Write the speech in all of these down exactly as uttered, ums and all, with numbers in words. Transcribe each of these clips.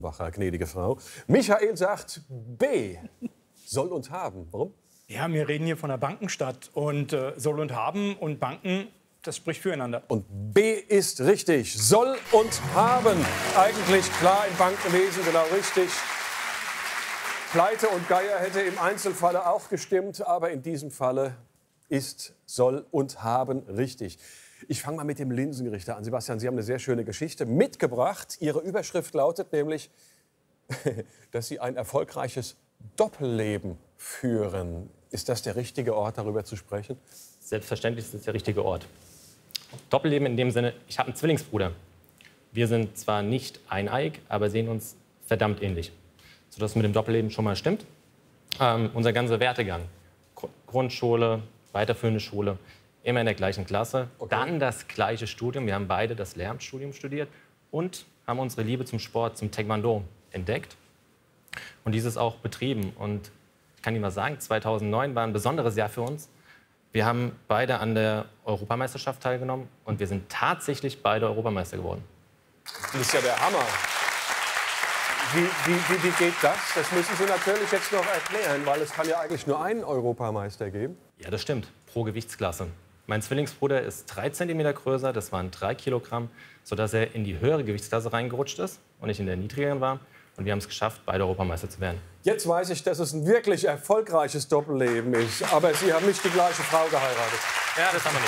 Wacher, gnädige Frau. Michael sagt B. Soll und haben. Warum? Ja, wir reden hier von der Bankenstadt. Und äh, soll und haben und Banken, das spricht füreinander. Und B ist richtig. Soll und haben. Eigentlich klar im Bankenwesen, genau richtig. Pleite und Geier hätte im Einzelfalle auch gestimmt, aber in diesem Falle ist soll und haben richtig. Ich fange mal mit dem Linsengerichter an. Sebastian, Sie haben eine sehr schöne Geschichte mitgebracht. Ihre Überschrift lautet nämlich, dass Sie ein erfolgreiches Doppelleben führen. Ist das der richtige Ort, darüber zu sprechen? Selbstverständlich ist es der richtige Ort. Doppelleben in dem Sinne, ich habe einen Zwillingsbruder. Wir sind zwar nicht eineig, aber sehen uns verdammt ähnlich. Sodass es mit dem Doppelleben schon mal stimmt. Ähm, unser ganzer Wertegang, Gr- Grundschule, weiterführende Schule, immer in der gleichen Klasse. Okay. Dann das gleiche Studium. Wir haben beide das Lehramtsstudium studiert und haben unsere Liebe zum Sport, zum Taekwondo entdeckt und dieses auch betrieben. Und ich kann Ihnen mal sagen, zweitausendneun war ein besonderes Jahr für uns. Wir haben beide an der Europameisterschaft teilgenommen und wir sind tatsächlich beide Europameister geworden. Das ist ja der Hammer. Wie, wie, wie, wie geht das? Das müssen Sie natürlich jetzt noch erklären, weil es kann ja eigentlich nur einen Europameister geben. Ja, das stimmt, pro Gewichtsklasse. Mein Zwillingsbruder ist drei Zentimeter größer, das waren drei Kilogramm, sodass er in die höhere Gewichtsklasse reingerutscht ist und ich in der niedrigeren war. Und wir haben es geschafft, beide Europameister zu werden. Jetzt weiß ich, dass es ein wirklich erfolgreiches Doppelleben ist. Aber Sie haben nicht die gleiche Frau geheiratet. Ja, das haben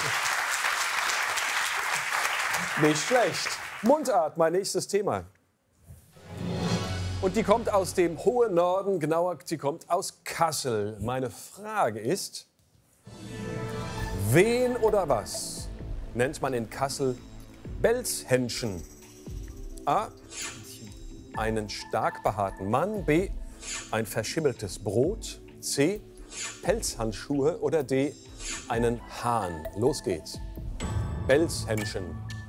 wir nicht. Nicht schlecht. Mundart, mein nächstes Thema. Und die kommt aus dem hohen Norden, genauer, sie kommt aus Kassel. Meine Frage ist, wen oder was nennt man in Kassel Belzhändchen? A. Einen stark behaarten Mann. B. Ein verschimmeltes Brot. C. Pelzhandschuhe. Oder D. Einen Hahn. Los geht's. Belzhändchen.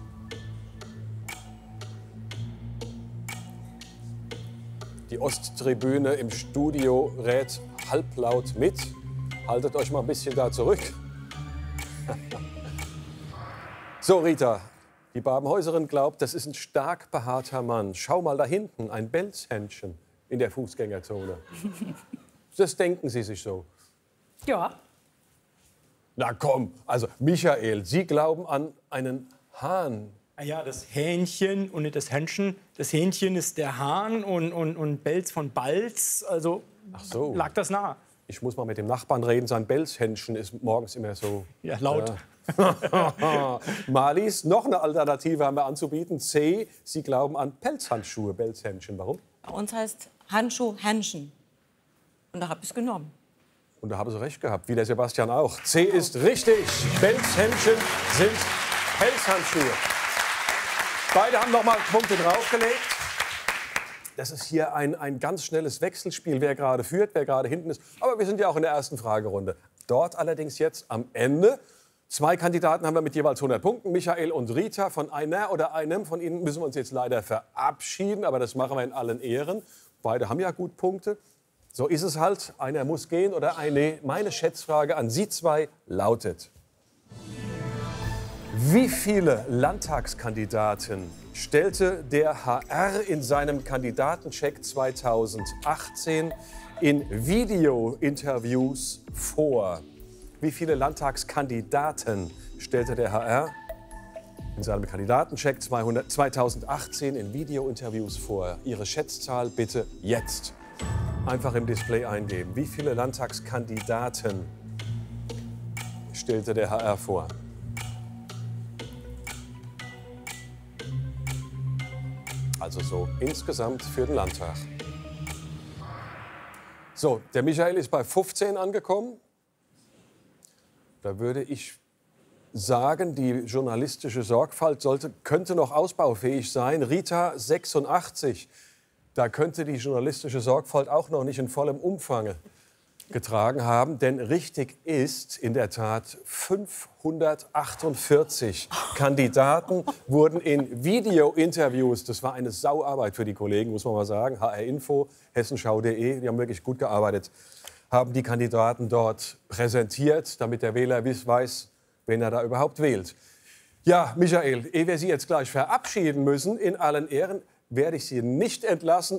Die Osttribüne im Studio rät halblaut mit. Haltet euch mal ein bisschen da zurück. So, Rita. Die Babenhäuserin glaubt, das ist ein stark behaarter Mann. Schau mal da hinten, ein Belzhändchen in der Fußgängerzone. Das denken Sie sich so? Ja. Na komm, also Michael, Sie glauben an einen Hahn. Ja, das Hähnchen und nicht das Händchen. Das Hähnchen ist der Hahn und, und, und Belz von Balz. Also Ach so. Lag das nah. Ich muss mal mit dem Nachbarn reden. Sein Belzhändchen ist morgens immer so... Ja, laut. Ja. Marlies, noch eine Alternative haben wir anzubieten. C. Sie glauben an Pelzhandschuhe, Belzhändchen. Warum? Bei uns heißt Handschuh Händchen. Und da habe ich es genommen. Und da haben Sie recht gehabt, wie der Sebastian auch. C ist richtig. Belzhändchen sind Pelzhandschuhe. Beide haben noch mal Punkte draufgelegt. Das ist hier ein, ein ganz schnelles Wechselspiel, wer gerade führt, wer gerade hinten ist. Aber wir sind ja auch in der ersten Fragerunde. Dort allerdings jetzt am Ende. Zwei Kandidaten haben wir mit jeweils hundert Punkten, Michael und Rita. Von einer oder einem von Ihnen müssen wir uns jetzt leider verabschieden, aber das machen wir in allen Ehren. Beide haben ja gut Punkte. So ist es halt, einer muss gehen oder eine. Meine Schätzfrage an Sie zwei lautet: Wie viele Landtagskandidaten stellte der H R in seinem Kandidatencheck zweitausendachtzehn in Video-Interviews vor? Wie viele Landtagskandidaten stellte der H R in seinem Kandidatencheck zweitausendachtzehn in Video-Interviews vor? Ihre Schätzzahl bitte jetzt einfach im Display eingeben. Wie viele Landtagskandidaten stellte der H R vor? Also so insgesamt für den Landtag. So, der Michael ist bei fünfzehn angekommen. Da würde ich sagen, die journalistische Sorgfalt sollte, könnte noch ausbaufähig sein. Rita, sechsundachtzig. Da könnte die journalistische Sorgfalt auch noch nicht in vollem Umfang getragen haben. Denn richtig ist in der Tat, fünfhundertachtundvierzig Kandidaten wurden in Video-Interviews, das war eine Sauarbeit für die Kollegen, muss man mal sagen, H R Info, hessenschau punkt de, die haben wirklich gut gearbeitet, haben die Kandidaten dort präsentiert, damit der Wähler weiß, wen er da überhaupt wählt. Ja, Michael, ehe wir Sie jetzt gleich verabschieden müssen, in allen Ehren, werde ich Sie nicht entlassen,